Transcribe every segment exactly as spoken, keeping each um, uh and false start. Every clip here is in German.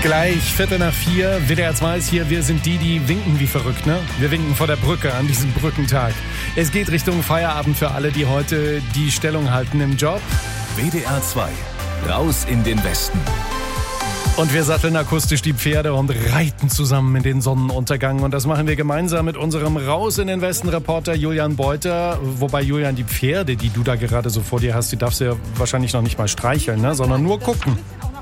Gleich Viertel nach vier, W D R zwei ist hier. Wir sind die, die winken wie verrückt, ne? Wir winken vor der Brücke an diesem Brückentag. Es geht Richtung Feierabend für alle, die heute die Stellung halten im Job. W D R zwei, raus in den Westen. Und wir satteln akustisch die Pferde und reiten zusammen in den Sonnenuntergang. Und das machen wir gemeinsam mit unserem Raus in den Westen-Reporter Julian Beuter. Wobei, Julian, die Pferde, die du da gerade so vor dir hast, die darfst du ja wahrscheinlich noch nicht mal streicheln, ne? Sondern nur gucken.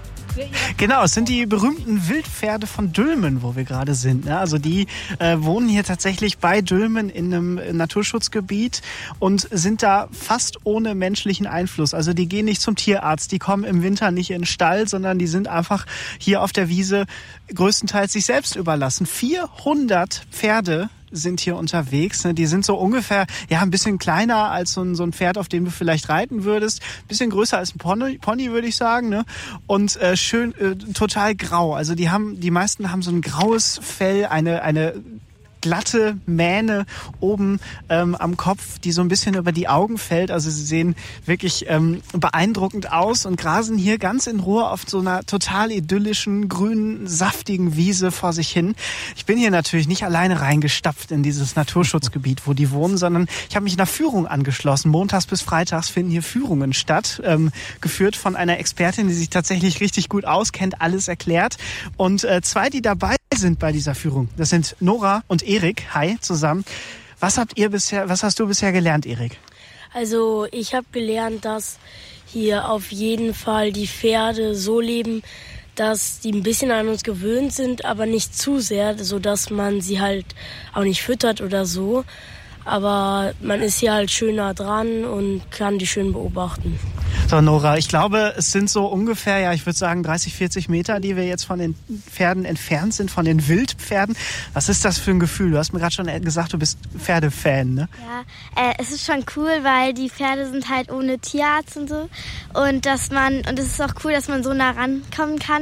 Genau, es sind die berühmten Wildpferde von Dülmen, wo wir gerade sind. Also die äh, wohnen hier tatsächlich bei Dülmen in einem Naturschutzgebiet und sind da fast ohne menschlichen Einfluss. Also die gehen nicht zum Tierarzt, die kommen im Winter nicht in den Stall, sondern die sind einfach hier auf der Wiese größtenteils sich selbst überlassen. vierhundert Pferde sind hier unterwegs. Die sind so ungefähr, ja, ein bisschen kleiner als so ein, so ein Pferd, auf dem du vielleicht reiten würdest. Ein bisschen größer als ein Pony, Pony würde ich sagen, ne? Und äh, schön, äh, total grau. Also die haben, die meisten haben so ein graues Fell, eine, eine glatte Mähne oben ähm, am Kopf, die so ein bisschen über die Augen fällt. Also sie sehen wirklich ähm, beeindruckend aus und grasen hier ganz in Ruhe auf so einer total idyllischen, grünen, saftigen Wiese vor sich hin. Ich bin hier natürlich nicht alleine reingestapft in dieses Naturschutzgebiet, wo die wohnen, sondern ich habe mich einer Führung angeschlossen. Montags bis freitags finden hier Führungen statt, ähm, geführt von einer Expertin, die sich tatsächlich richtig gut auskennt, alles erklärt. Und äh, zwei, die dabei sind bei dieser Führung, das sind Nora und Erik. Hi zusammen. Was habt ihr bisher, was hast du bisher gelernt, Erik? Also ich habe gelernt, dass hier auf jeden Fall die Pferde so leben, dass die ein bisschen an uns gewöhnt sind, aber nicht zu sehr, sodass man sie halt auch nicht füttert oder so. Aber man ist hier halt schön nah dran und kann die schön beobachten. So, Nora, ich glaube, es sind so ungefähr, ja, ich würde sagen dreißig, vierzig Meter, die wir jetzt von den Pferden entfernt sind, von den Wildpferden. Was ist das für ein Gefühl? Du hast mir gerade schon gesagt, du bist Pferdefan, ne? Ja, äh, es ist schon cool, weil die Pferde sind halt ohne Tierarzt und so. Und dass man, und es ist auch cool, dass man so nah rankommen kann.